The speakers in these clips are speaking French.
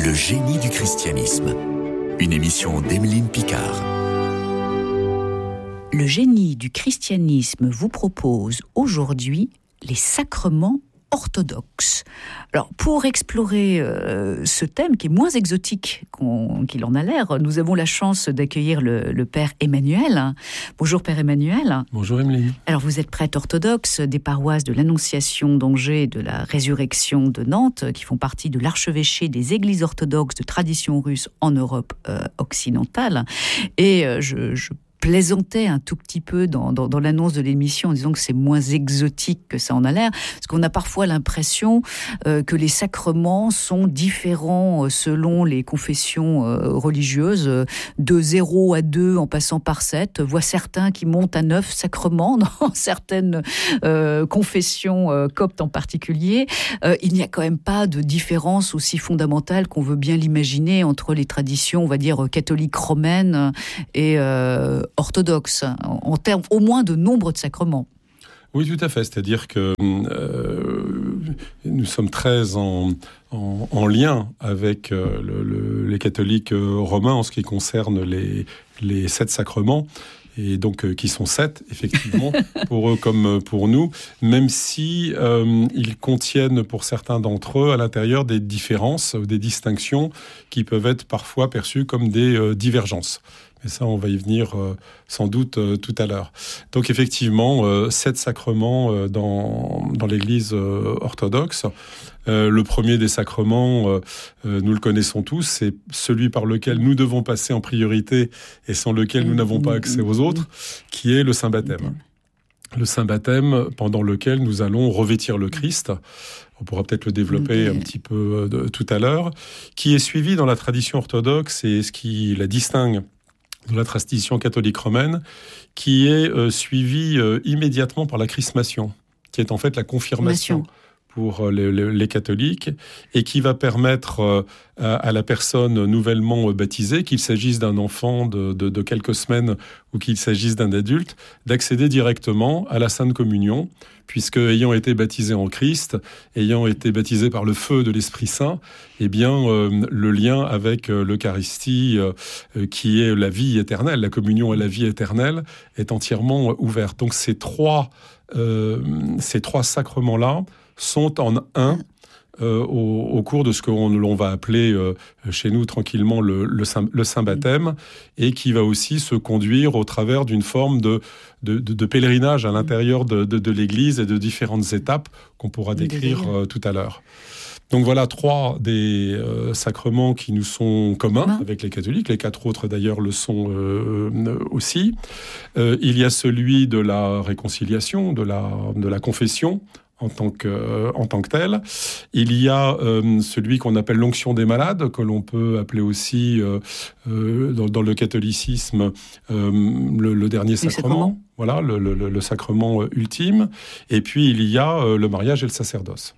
Le génie du christianisme. Une émission d'Emeline Picard. Le génie du christianisme vous propose aujourd'hui les sacrements orthodoxes. Alors, pour explorer ce thème qui est moins exotique qu'il en a l'air, nous avons la chance d'accueillir le Père Emmanuel. Bonjour Père Emmanuel. Bonjour Emeline. Alors, vous êtes prêtre orthodoxe des paroisses de l'Annonciation d'Angers et de la Résurrection de Nantes, qui font partie de l'archevêché des églises orthodoxes de tradition russe en Europe occidentale. Et je plaisantais un tout petit peu dans l'annonce de l'émission en disant que c'est moins exotique que ça en a l'air, parce qu'on a parfois l'impression que les sacrements sont différents selon les confessions religieuses, de 0 à 2 en passant par 7, voire certains qui montent à 9 sacrements dans certaines confessions coptes en particulier. Il n'y a quand même pas de différence aussi fondamentale qu'on veut bien l'imaginer entre les traditions, on va dire, catholiques romaines et orthodoxe, en termes au moins de nombre de sacrements. Oui, tout à fait. C'est-à-dire que nous sommes très en lien avec les catholiques romains en ce qui concerne les 7 sacrements, et donc qui sont 7, effectivement, pour eux comme pour nous, même si ils contiennent pour certains d'entre eux à l'intérieur des différences, des distinctions qui peuvent être parfois perçues comme des divergences. Mais ça, on va y venir sans doute tout à l'heure. Donc effectivement, 7 sacrements dans l'Église orthodoxe. Le premier des sacrements, nous le connaissons tous, c'est celui par lequel nous devons passer en priorité et sans lequel nous n'avons pas accès aux autres, qui est le Saint Baptême. Le Saint Baptême, pendant lequel nous allons revêtir le Christ. On pourra peut-être le développer un petit peu tout à l'heure, qui est suivi dans la tradition orthodoxe et ce qui la distingue de la tradition catholique romaine, qui est suivie immédiatement par la chrismation, qui est en fait la confirmation pour les catholiques, et qui va permettre à la personne nouvellement baptisée, qu'il s'agisse d'un enfant de quelques semaines ou qu'il s'agisse d'un adulte, d'accéder directement à la Sainte Communion, puisque ayant été baptisé en Christ, ayant été baptisé par le feu de l'Esprit Saint, eh bien, le lien avec l'Eucharistie, qui est la vie éternelle, la communion et la vie éternelle, est entièrement ouvert. Donc ces trois sacrements-là sont en un au cours de ce que l'on va appeler chez nous tranquillement le Saint Baptême, et qui va aussi se conduire au travers d'une forme de pèlerinage à l'intérieur de l'Église et de différentes étapes qu'on pourra décrire tout à l'heure. Donc voilà 3 des sacrements qui nous sont communs avec les catholiques. Les 4 autres d'ailleurs le sont aussi. Il y a celui de la réconciliation, de la confession, en tant que tel. Il y a celui qu'on appelle l'onction des malades, que l'on peut appeler aussi dans le catholicisme le dernier sacrement. Voilà, le sacrement ultime. Et puis il y a le mariage et le sacerdoce.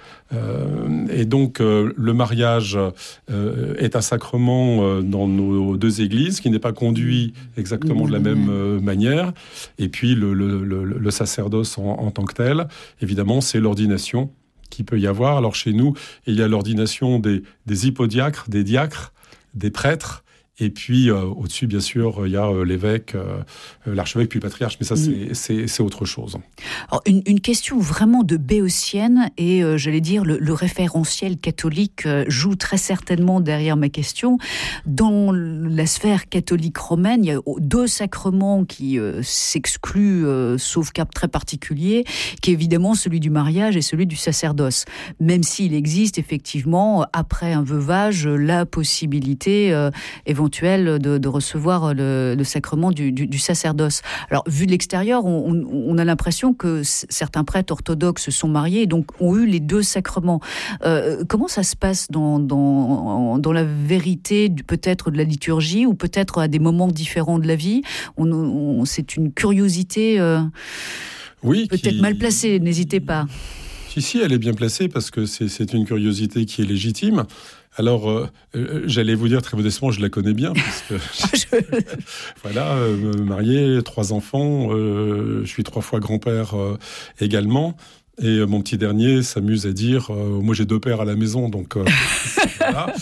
Et donc le mariage est un sacrement dans nos 2 églises, qui n'est pas conduit exactement de la même manière. Et puis le sacerdoce en tant que tel, évidemment, c'est l'ordination qu'il peut y avoir. Alors chez nous, il y a l'ordination des hypodiacres, des diacres, des prêtres. Et puis, au-dessus, bien sûr, il y a l'évêque, l'archevêque, puis le patriarche, mais ça, c'est autre chose. Alors, une question vraiment de béotienne, et j'allais dire, le référentiel catholique joue très certainement derrière ma question. Dans la sphère catholique romaine, il y a 2 sacrements qui s'excluent, sauf cas très particulier, qui est évidemment celui du mariage et celui du sacerdoce. Même s'il existe effectivement, après un veuvage, la possibilité éventuelle de recevoir le sacrement du sacerdoce. Alors, vu de l'extérieur, on a l'impression que certains prêtres orthodoxes sont mariés et donc ont eu les 2 sacrements. Comment ça se passe dans la vérité, peut-être de la liturgie, ou peut-être à des moments différents de la vie? C'est une curiosité peut-être mal placée, n'hésitez pas. Si, elle est bien placée, parce que c'est une curiosité qui est légitime. Alors, j'allais vous dire très modestement, je la connais bien, parce que voilà, marié, 3 enfants, je suis 3 fois grand-père également. Et mon petit dernier s'amuse à dire moi j'ai 2 pères à la maison, donc voilà.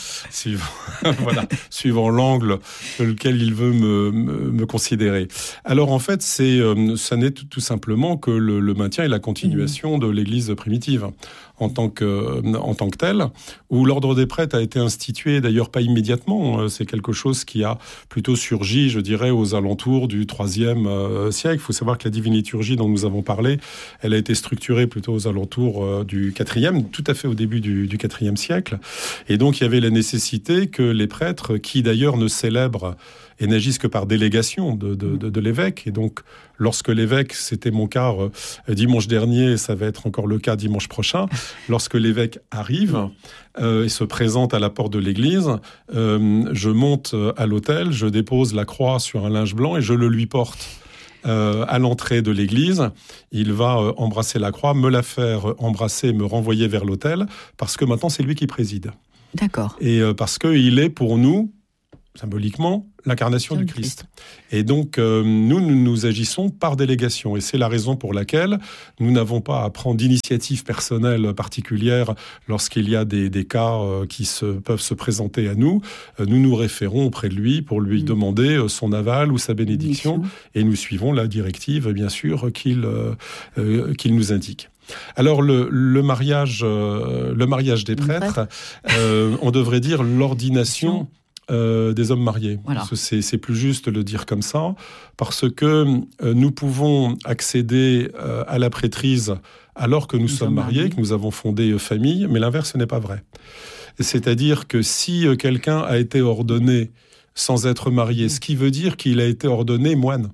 suivant l'angle lequel il veut me considérer. Alors en fait, ça n'est tout simplement que le maintien et la continuation de l'Église primitive en tant que telle, où l'ordre des prêtres a été institué, d'ailleurs pas immédiatement, c'est quelque chose qui a plutôt surgi, je dirais, aux alentours du IIIe siècle. Il faut savoir que la divine liturgie dont nous avons parlé, elle a été structurée plutôt aux alentours du IVe, tout à fait au début du IVe siècle. Et donc il y avait la nécessité que les prêtres, qui d'ailleurs ne célèbrent et n'agissent que par délégation de l'évêque. Et donc, lorsque l'évêque, c'était mon cas dimanche dernier, ça va être encore le cas dimanche prochain, lorsque l'évêque arrive et se présente à la porte de l'église, je monte à l'autel, je dépose la croix sur un linge blanc et je le lui porte. À l'entrée de l'église, il va embrasser la croix, me la faire embrasser, me renvoyer vers l'autel, parce que maintenant, c'est lui qui préside. D'accord. Et parce qu'il est pour nous, symboliquement, l'incarnation du Christ. Et donc, nous agissons par délégation. Et c'est la raison pour laquelle nous n'avons pas à prendre d'initiative personnelle particulière lorsqu'il y a des cas qui peuvent se présenter à nous. Nous nous référons auprès de lui pour lui demander son aval ou sa bénédiction. Et nous suivons la directive, bien sûr, qu'il nous indique. Alors, le mariage des prêtres, on devrait dire l'ordination des hommes mariés. Voilà. C'est plus juste de le dire comme ça, parce que nous pouvons accéder à la prêtrise alors que nous sommes mariés, que nous avons fondé famille, mais l'inverse n'est pas vrai. C'est-à-dire que si quelqu'un a été ordonné sans être marié, ce qui veut dire qu'il a été ordonné moine.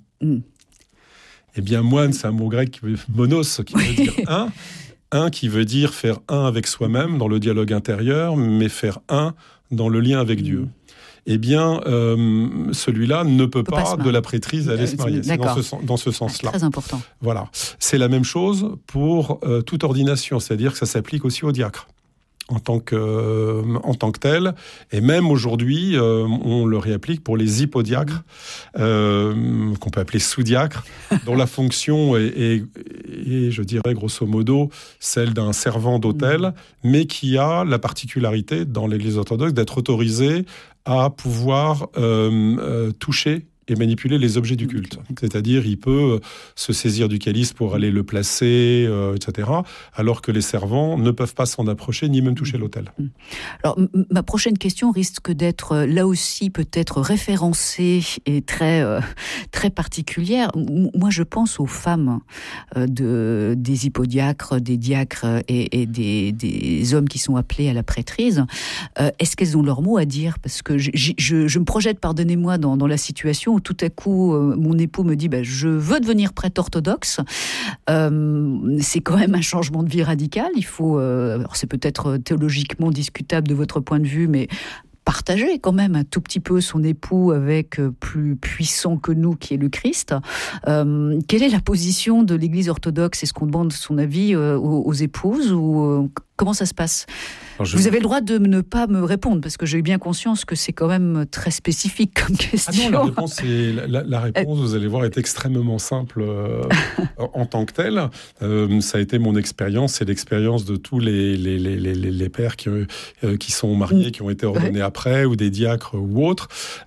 Eh bien, moine, c'est un mot grec, monos, qui veut dire un. Un qui veut dire faire un avec soi-même dans le dialogue intérieur, mais faire un dans le lien avec Dieu. Eh bien, celui-là ne peut pas de la prêtrise aller se marier. C'est dans ce sens-là. Très important. Voilà. C'est la même chose pour toute ordination, c'est-à-dire que ça s'applique aussi au diacre. En tant que tel, et même aujourd'hui, on le réapplique pour les hypodiacres, qu'on peut appeler sous-diacres, dont la fonction est, je dirais grosso modo, celle d'un servant d'autel, mais qui a la particularité, dans l'Église orthodoxe, d'être autorisé à pouvoir toucher et manipuler les objets du culte. C'est-à-dire, il peut se saisir du calice pour aller le placer, etc., alors que les servants ne peuvent pas s'en approcher, ni même toucher l'autel. Alors, ma prochaine question risque d'être, là aussi, peut-être référencée et très particulière. Moi, je pense aux femmes des hypodiacres, des diacres et des hommes qui sont appelés à la prêtrise. Est-ce qu'elles ont leur mot à dire ? Parce que je me projette, pardonnez-moi, dans la situation où tout à coup, mon époux me dit je veux devenir prêtre orthodoxe. C'est quand même un changement de vie radical. Il faut, alors c'est peut-être théologiquement discutable de votre point de vue, mais partager quand même un tout petit peu son époux avec plus puissant que nous, qui est le Christ. Quelle est la position de l'Église orthodoxe ? Est-ce qu'on demande son avis aux épouses ou comment ça se passe ? Vous avez le droit de ne pas me répondre, parce que j'ai bien conscience que c'est quand même très spécifique comme question. La réponse, vous allez voir, est extrêmement simple en tant que telle. Ça a été mon expérience, c'est l'expérience de tous les pères qui sont mariés, qui ont été ordonnés après, ou des diacres ou autres.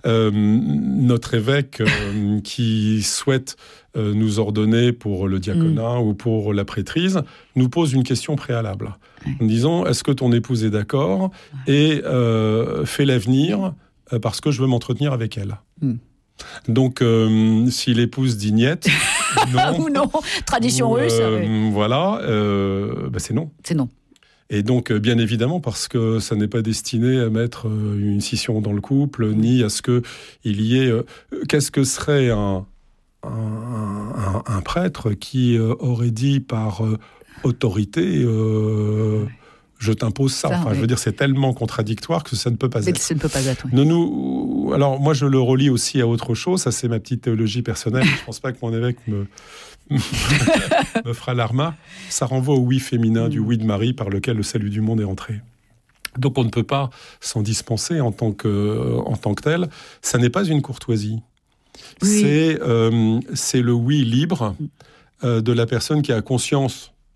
Notre évêque qui souhaite nous ordonner pour le diaconat ou pour la prêtrise, nous pose une question préalable. En disant, est-ce que ton épouse est d'accord et fait l'avenir parce que je veux m'entretenir avec elle. Donc, si l'épouse dit niet, non. Ou non, tradition russe. Voilà, c'est non. C'est non. Et donc, bien évidemment, parce que ça n'est pas destiné à mettre une scission dans le couple, ni à ce qu'il y ait... qu'est-ce que serait un prêtre qui aurait dit par autorité je t'impose ça. Je veux dire, c'est tellement contradictoire que ça ne peut pas être. Ça ne peut pas être, oui. Alors, moi, je le relie aussi à autre chose. Ça, c'est ma petite théologie personnelle. Je ne pense pas que mon évêque me fera l'arma. Ça renvoie au oui féminin du oui de Marie par lequel le salut du monde est entré. Donc, on ne peut pas s'en dispenser en tant que tel. Ça n'est pas une courtoisie. Oui. C'est le oui libre de la personne qui a conscience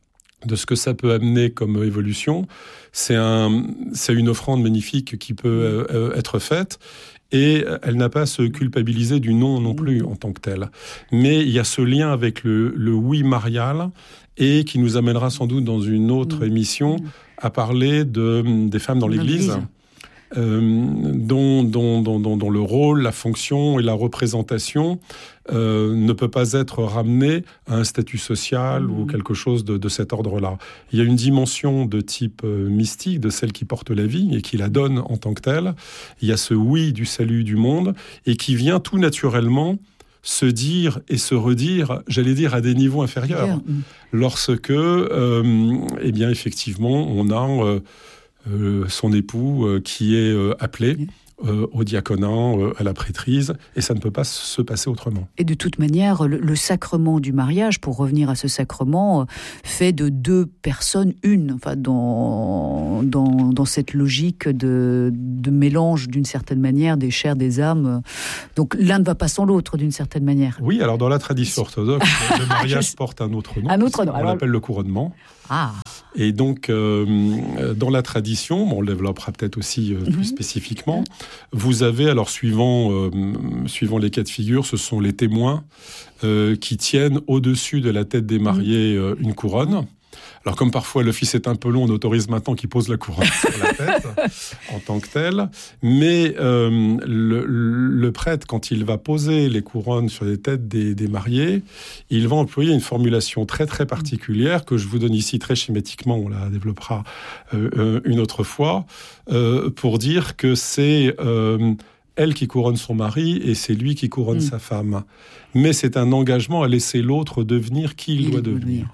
de ce que ça peut amener comme évolution. C'est une offrande magnifique qui peut être faite. Et elle n'a pas à se culpabiliser du non plus en tant que tel. Mais il y a ce lien avec le oui marial et qui nous amènera sans doute dans une autre émission à parler des femmes dans l'Église. Dont le rôle, la fonction et la représentation ne peut pas être ramené à un statut social ou quelque chose de cet ordre-là. Il y a une dimension de type mystique de celle qui porte la vie et qui la donne en tant que telle. Il y a ce oui du salut du monde et qui vient tout naturellement se dire et se redire, j'allais dire, à des niveaux inférieurs. Lorsque, eh bien, effectivement, on a son époux qui est appelé au diaconat, à la prêtrise, et ça ne peut pas se passer autrement. Et de toute manière, le sacrement du mariage, pour revenir à ce sacrement, fait de deux personnes une, enfin, dans cette logique de mélange, d'une certaine manière, des chairs, des âmes. Donc l'un ne va pas sans l'autre, d'une certaine manière. Oui, alors dans la tradition orthodoxe, le mariage porte un autre nom. On l'appelle le couronnement. Ah. Et donc, dans la tradition, on le développera peut-être aussi plus spécifiquement, vous avez, alors suivant les cas de figure, ce sont les témoins qui tiennent au-dessus de la tête des mariés une couronne. Alors, comme parfois l'office est un peu long, on autorise maintenant qu'il pose la couronne sur la tête en tant que tel. Mais le prêtre, quand il va poser les couronnes sur les têtes des mariés, il va employer une formulation très très particulière que je vous donne ici très schématiquement, on la développera une autre fois, pour dire que c'est elle qui couronne son mari et c'est lui qui couronne sa femme. Mais c'est un engagement à laisser l'autre devenir qui il doit devenir.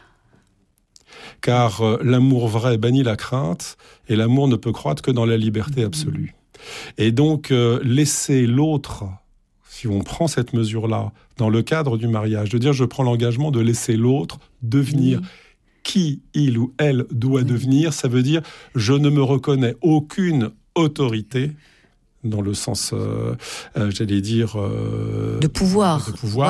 Car l'amour vrai bannit la crainte, et l'amour ne peut croître que dans la liberté absolue. Et donc, laisser l'autre, si on prend cette mesure-là, dans le cadre du mariage, de dire je prends l'engagement de laisser l'autre devenir qui il ou elle doit devenir, ça veut dire je ne me reconnais aucune autorité, dans le sens, j'allais dire... de pouvoir.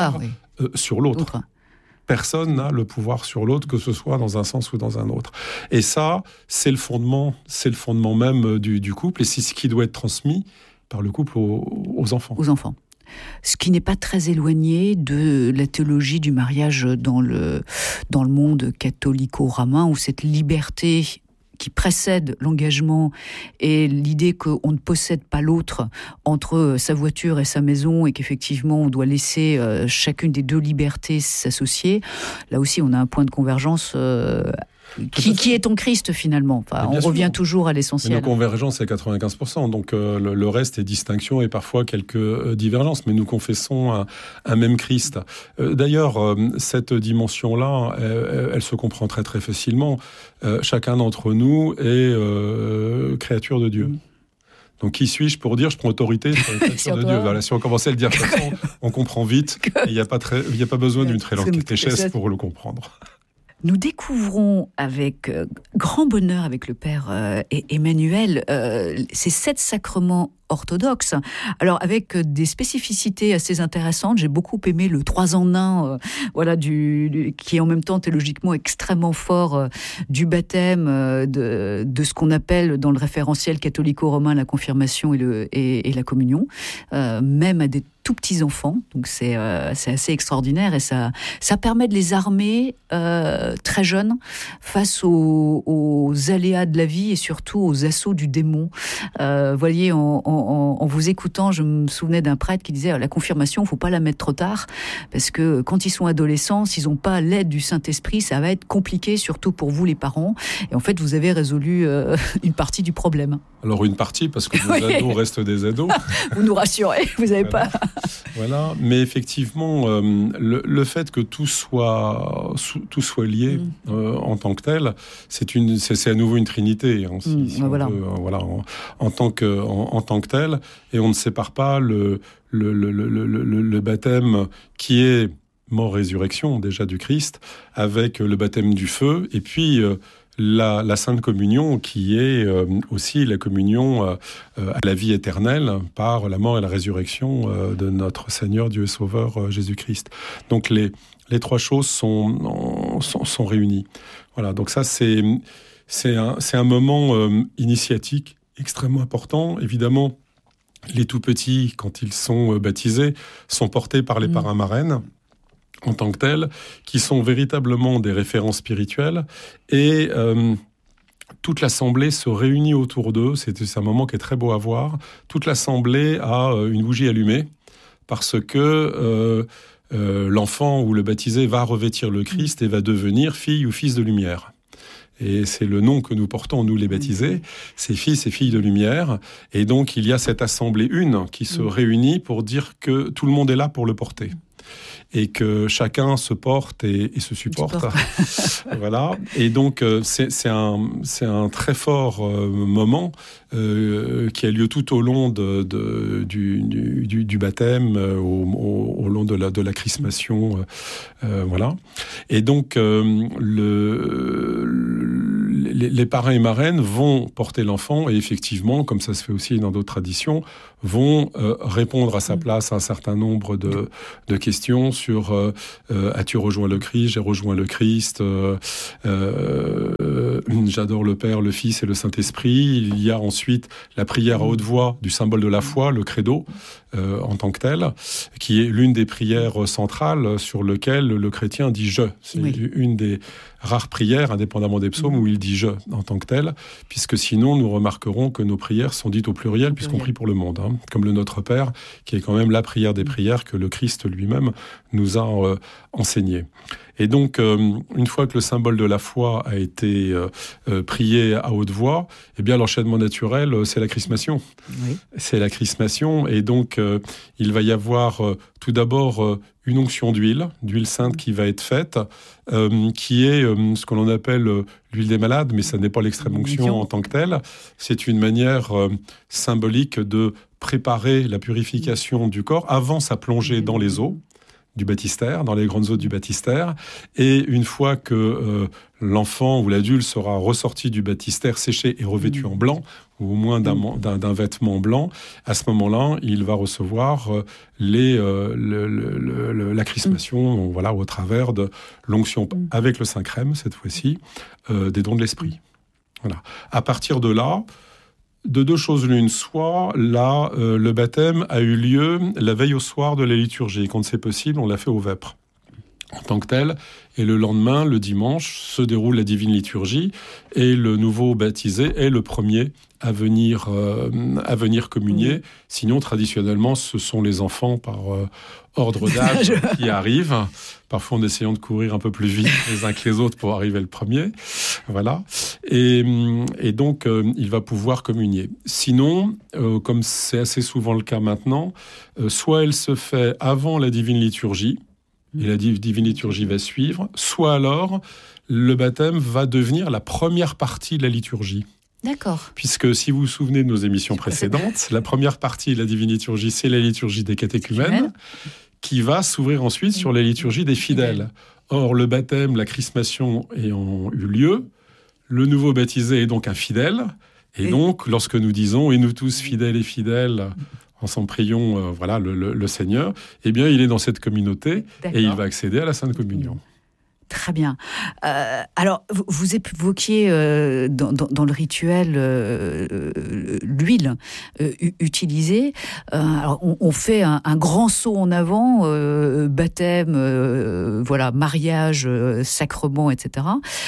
Sur l'autre. Personne n'a le pouvoir sur l'autre, que ce soit dans un sens ou dans un autre. Et ça, c'est le fondement même du couple, et c'est ce qui doit être transmis par le couple aux enfants. Aux enfants. Ce qui n'est pas très éloigné de la théologie du mariage dans le monde catholico-romain, où cette liberté qui précède l'engagement et l'idée qu'on ne possède pas l'autre entre sa voiture et sa maison et qu'effectivement on doit laisser chacune des deux libertés s'associer. Là aussi, on a un point de convergence qui est ton Christ finalement. Enfin, on revient toujours à l'essentiel. Nos convergences, c'est 95%. Donc le reste est distinction et parfois quelques divergences. Mais nous confessons un même Christ. D'ailleurs, cette dimension-là, elle se comprend très très facilement. Chacun d'entre nous est créature de Dieu. Donc, qui suis-je pour dire je prends autorité sur les créatures de Dieu? Voilà, si on commençait à le dire de toute façon, on comprend vite. Il n'y a pas besoin d'une très longue catéchèse pour le comprendre. Nous découvrons avec grand bonheur avec le Père Emmanuel ces 7 sacrements orthodoxes. Alors avec des spécificités assez intéressantes, j'ai beaucoup aimé le 3 en 1, qui est en même temps théologiquement extrêmement fort du baptême, de ce qu'on appelle dans le référentiel catholico-romain la confirmation et la communion, même à des tout petits enfants. Donc c'est assez extraordinaire et ça permet de les armer très jeunes face aux aléas de la vie et surtout aux assauts du démon. Voyez, en vous écoutant, je me souvenais d'un prêtre qui disait la confirmation, il ne faut pas la mettre trop tard parce que quand ils sont adolescents, s'ils n'ont pas l'aide du Saint-Esprit, ça va être compliqué, surtout pour vous les parents. Et en fait, vous avez résolu une partie du problème. Alors une partie, parce que nos ados restent des ados. Vous nous rassurez, vous n'avez pas... Voilà, mais effectivement, le fait que tout soit lié en tant que tel, c'est à nouveau une trinité, hein, en tant que tel, et on ne sépare pas le baptême qui est mort-résurrection déjà du Christ, avec le baptême du feu, et puis la Sainte Communion, qui est aussi la communion à la vie éternelle par la mort et la résurrection de notre Seigneur Dieu et Sauveur Jésus-Christ. Donc les trois choses sont réunies. Voilà, donc ça c'est un moment initiatique extrêmement important. Évidemment, les tout-petits, quand ils sont baptisés, sont portés par les parrains marraines, en tant que tels, qui sont véritablement des références spirituelles, et toute l'assemblée se réunit autour d'eux. C'est un moment qui est très beau à voir. Toute l'assemblée a une bougie allumée, parce que l'enfant ou le baptisé va revêtir le Christ et va devenir fille ou fils de lumière. Et c'est le nom que nous portons, nous les baptisés, c'est fils et filles de lumière. Et donc il y a cette assemblée une qui se réunit pour dire que tout le monde est là pour le porter. Et que chacun se porte et se supporte. Voilà. Et donc, c'est un très fort moment qui a lieu tout au long du baptême, au long de la chrismation. Voilà. Et donc, les parrains et marraines vont porter l'enfant et effectivement, comme ça se fait aussi dans d'autres traditions, vont répondre à sa place à un certain nombre de questions sur as-tu rejoint le Christ, j'ai rejoint le Christ, j'adore le Père, le Fils et le Saint-Esprit. Il y a ensuite la prière à haute voix du symbole de la foi, le credo, en tant que tel, qui est l'une des prières centrales sur lequel le chrétien dit « je ». C'est une des rares prières, indépendamment des psaumes, où il dit « je » en tant que tel, puisque sinon nous remarquerons que nos prières sont dites au pluriel, puisqu'on prie pour le monde, hein, comme le Notre Père, qui est quand même la prière des prières que le Christ lui-même nous a enseigné. Et donc, une fois que le symbole de la foi a été prié à haute voix, eh bien l'enchaînement naturel, c'est la chrismation. Oui. C'est la chrismation, et donc il va y avoir tout d'abord une onction d'huile sainte qui va être faite, qui est ce que l'on appelle l'huile des malades, mais ça n'est pas l'extrême onction en tant que telle. C'est une manière symbolique de préparer la purification du corps avant sa plongée dans les eaux du baptistère, dans les grandes eaux du baptistère. Et une fois que l'enfant ou l'adulte sera ressorti du baptistère, séché et revêtu en blanc, ou au moins d'un vêtement blanc, à ce moment-là, il va recevoir la chrismation, voilà, au travers de l'onction avec le Saint-Crème, cette fois-ci, des dons de l'Esprit. Voilà. À partir de là, de deux choses l'une, soit là, le baptême a eu lieu la veille au soir de la liturgie. Et quand c'est possible, on l'a fait au vêpres en tant que tel. Et le lendemain, le dimanche, se déroule la divine liturgie. Et le nouveau baptisé est le premier à venir communier. Sinon, traditionnellement, ce sont les enfants par ordre d'âge qui arrivent. Parfois en essayant de courir un peu plus vite les uns que les autres pour arriver le premier. Voilà. Et donc, il va pouvoir communier. Sinon, comme c'est assez souvent le cas maintenant, soit elle se fait avant la divine liturgie, et la divine liturgie va suivre, soit alors, le baptême va devenir la première partie de la liturgie. D'accord. Puisque si vous vous souvenez de nos émissions précédentes, la première partie de la divine liturgie, c'est la liturgie des catéchumènes, qui va s'ouvrir ensuite sur la liturgie des fidèles. Or, le baptême, la chrismation ayant eu lieu, le nouveau baptisé est donc un fidèle. Et donc, lorsque nous disons « Et nous tous fidèles et fidèles », ensemble prions voilà, le Seigneur, eh bien, il est dans cette communauté et il va accéder à la Sainte Communion. Très bien. Alors, vous évoquiez dans le rituel l'huile utilisée. Alors, on fait un grand saut en avant, baptême, voilà, mariage, sacrement, etc.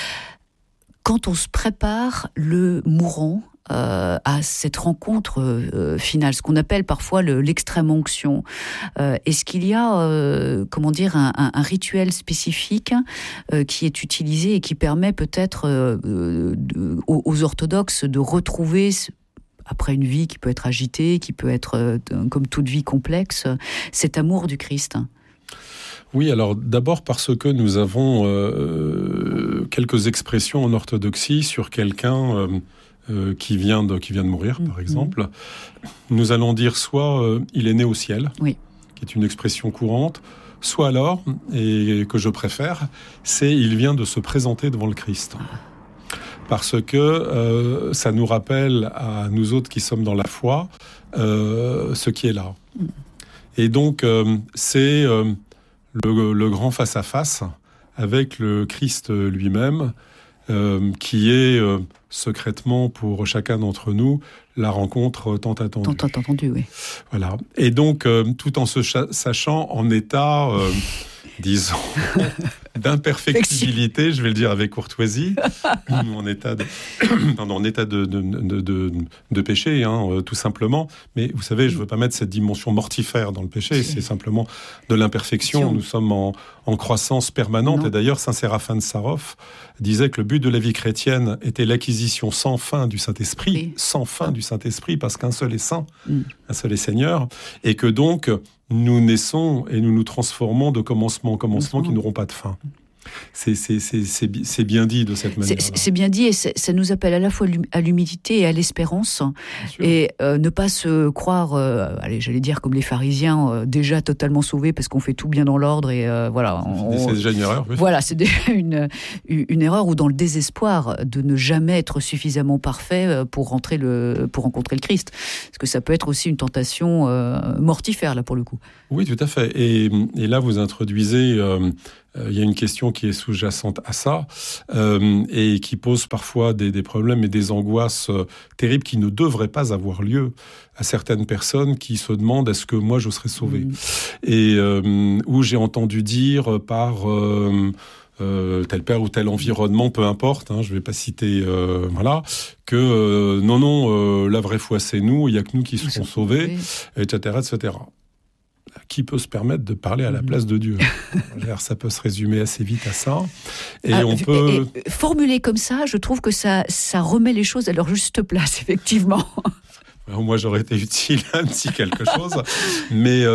Quand on se prépare le mourant à cette rencontre finale, ce qu'on appelle parfois l'extrême onction. Est-ce qu'il y a, comment dire, un rituel spécifique qui est utilisé et qui permet peut-être aux orthodoxes de retrouver, après une vie qui peut être agitée, qui peut être, comme toute vie complexe, cet amour du Christ? Oui, alors d'abord parce que nous avons quelques expressions en orthodoxie sur quelqu'un qui vient de mourir, par exemple. Nous allons dire soit il est né au ciel, qui est une expression courante, soit alors, et que je préfère, c'est il vient de se présenter devant le Christ. parce que ça nous rappelle à nous autres qui sommes dans la foi ce qui est là. Et donc, c'est le grand face-à-face avec le Christ lui-même, qui est secrètement pour chacun d'entre nous la rencontre tant attendue. Tant attendue, oui. Voilà. Et donc, tout en se sachant en état, disons, d'imperfectibilité, je vais le dire avec courtoisie, en état de péché, tout simplement. Mais vous savez, je ne veux pas mettre cette dimension mortifère dans le péché, c'est simplement de l'imperfection. Nous sommes en croissance permanente. Non. Et d'ailleurs, saint Séraphin de Sarov disait que le but de la vie chrétienne était l'acquisition sans fin du Saint-Esprit, sans fin du Saint-Esprit, parce qu'un seul est saint, un seul est Seigneur, et que donc, nous naissons et nous nous transformons de commencement en commencement qui n'auront pas de fin. C'est bien dit de cette manière. C'est bien dit, et ça nous appelle à la fois à l'humilité et à l'espérance, et ne pas se croire, j'allais dire comme les pharisiens, déjà totalement sauvés parce qu'on fait tout bien dans l'ordre, et voilà. C'est déjà une erreur. Oui. Voilà, c'est déjà une erreur, ou dans le désespoir de ne jamais être suffisamment parfait pour rencontrer le Christ, parce que ça peut être aussi une tentation mortifère là pour le coup. Oui, tout à fait. Et là, vous introduisez. Il y a une question qui est sous-jacente à ça et qui pose parfois des problèmes et des angoisses terribles qui ne devraient pas avoir lieu à certaines personnes qui se demandent est-ce que moi je serai sauvé et où j'ai entendu dire par tel père ou tel environnement, peu importe, je ne vais pas citer, que non, la vraie foi c'est nous, il n'y a que nous qui serons sauvés, etc., etc. Qui peut se permettre de parler à la place de Dieu? Ça peut se résumer assez vite à ça. Et on peut... Formuler comme ça, je trouve que ça remet les choses à leur juste place, effectivement. Moi, j'aurais été utile un petit quelque chose. Mais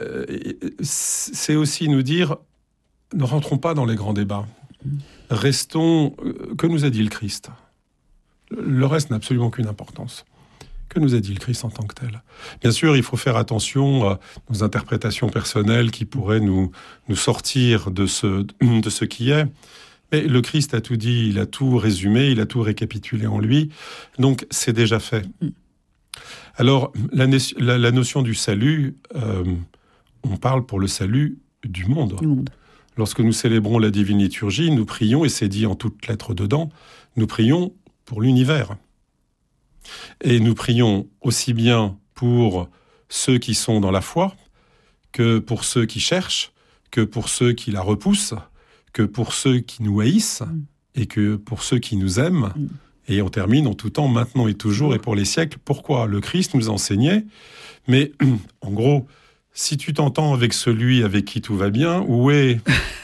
c'est aussi nous dire, ne rentrons pas dans les grands débats. Restons... Que nous a dit le Christ? Le reste n'a absolument aucune importance. Que nous a dit le Christ en tant que tel? Bien sûr, il faut faire attention à nos interprétations personnelles qui pourraient nous sortir de ce qui est. Mais le Christ a tout dit, il a tout résumé, il a tout récapitulé en lui. Donc, c'est déjà fait. Alors, la notion du salut, on parle pour le salut du monde. Lorsque nous célébrons la divine liturgie, nous prions, et c'est dit en toutes lettres dedans, nous prions pour l'univers. Et nous prions aussi bien pour ceux qui sont dans la foi, que pour ceux qui cherchent, que pour ceux qui la repoussent, que pour ceux qui nous haïssent, et que pour ceux qui nous aiment. Et on termine en tout temps, maintenant et toujours, et pour les siècles. Pourquoi? Le Christ nous enseignait. Mais en gros, si tu t'entends avec celui avec qui tout va bien, où est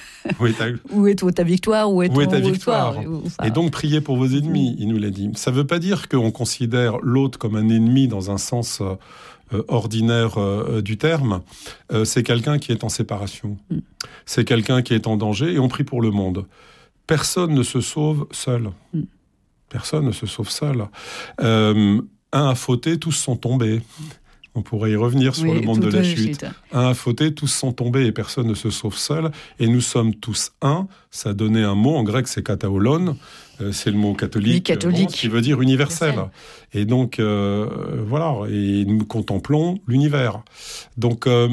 ta victoire? Où est ta victoire? Et donc, priez pour vos ennemis, il nous l'a dit. Ça ne veut pas dire qu'on considère l'autre comme un ennemi dans un sens ordinaire du terme. C'est quelqu'un qui est en séparation. C'est quelqu'un qui est en danger, et on prie pour le monde. Personne ne se sauve seul. Personne ne se sauve seul. Un a fauté, tous sont tombés. On pourrait y revenir sur le monde de la chute. Un a fauté, tous sont tombés et personne ne se sauve seul. Et nous sommes tous un. Ça a donné un mot, en grec c'est kataolon, c'est le mot catholique. Qui veut dire universel. Et donc, voilà, et nous contemplons l'univers. Donc, on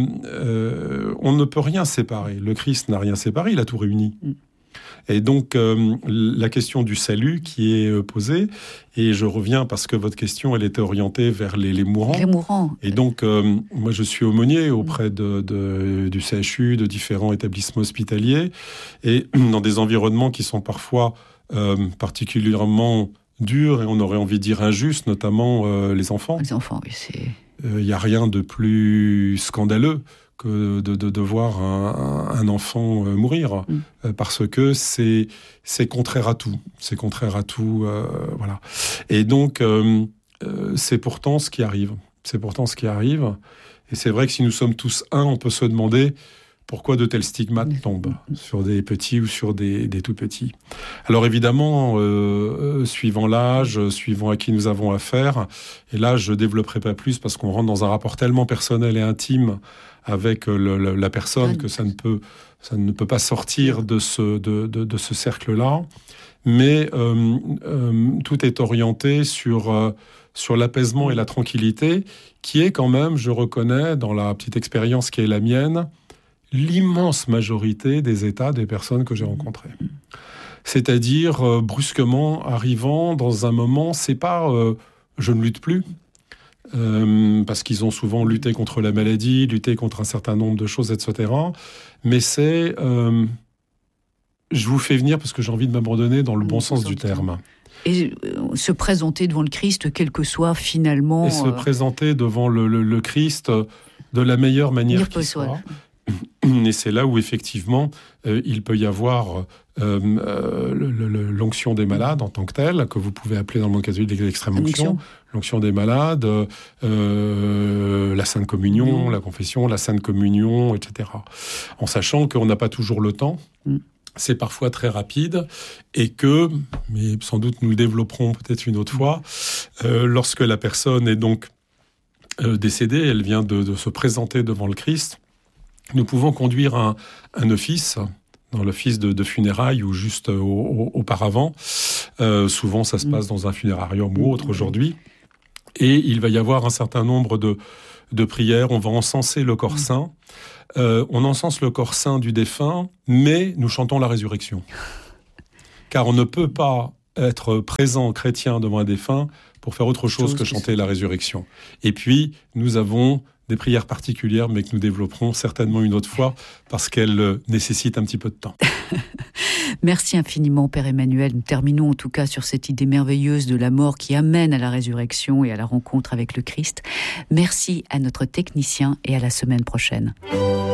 ne peut rien séparer. Le Christ n'a rien séparé, il a tout réuni. Et donc, la question du salut qui est posée, et je reviens parce que votre question, elle était orientée vers les mourants. Les mourants. Et donc, moi, je suis aumônier auprès du CHU, de différents établissements hospitaliers, et dans des environnements qui sont parfois particulièrement durs, et on aurait envie de dire injustes, notamment les enfants. Les enfants, oui, c'est... Il n'y a rien de plus scandaleux que de voir un enfant mourir, parce que c'est contraire à tout. C'est contraire à tout, voilà. Et donc, c'est pourtant ce qui arrive. C'est pourtant ce qui arrive. Et c'est vrai que si nous sommes tous un, on peut se demander pourquoi de tels stigmates tombent sur des petits ou sur des tout petits. Alors évidemment, suivant l'âge, suivant à qui nous avons affaire, et là je ne développerai pas plus parce qu'on rentre dans un rapport tellement personnel et intime avec la personne que ça ne peut pas sortir de ce cercle-là. Mais tout est orienté sur l'apaisement et la tranquillité, qui est quand même, je reconnais, dans la petite expérience qui est la mienne, l'immense majorité des états des personnes que j'ai rencontrées. C'est-à-dire, brusquement, arrivant dans un moment, c'est pas je ne lutte plus, parce qu'ils ont souvent lutté contre la maladie, lutté contre un certain nombre de choses, etc. Mais c'est je vous fais venir parce que j'ai envie de m'abandonner dans le bon sens du terme. Et se présenter devant le Christ, quel que soit finalement... Et se présenter devant le Christ de la meilleure manière qui soit. Et c'est là où, effectivement, il peut y avoir l'onction des malades en tant que telle, que vous pouvez appeler dans le monde catholique l'extrême onction, l'onction des malades, la Sainte Communion, la confession, la Sainte Communion, etc. En sachant qu'on n'a pas toujours le temps. C'est parfois très rapide et que, mais sans doute nous le développerons peut-être une autre fois, lorsque la personne est donc décédée, elle vient de se présenter devant le Christ, nous pouvons conduire un office, dans l'office de funérailles ou juste auparavant. Souvent, ça se passe dans un funérarium ou autre aujourd'hui. Et il va y avoir un certain nombre de prières. On va encenser le corps saint. On encense le corps saint du défunt, mais nous chantons la résurrection. Car on ne peut pas être présent chrétien devant un défunt pour faire autre chose que chanter la résurrection. Et puis, nous avons des prières particulières, mais que nous développerons certainement une autre fois, parce qu'elles nécessitent un petit peu de temps. Merci infiniment, Père Emmanuel. Nous terminons en tout cas sur cette idée merveilleuse de la mort qui amène à la résurrection et à la rencontre avec le Christ. Merci à notre technicien et à la semaine prochaine.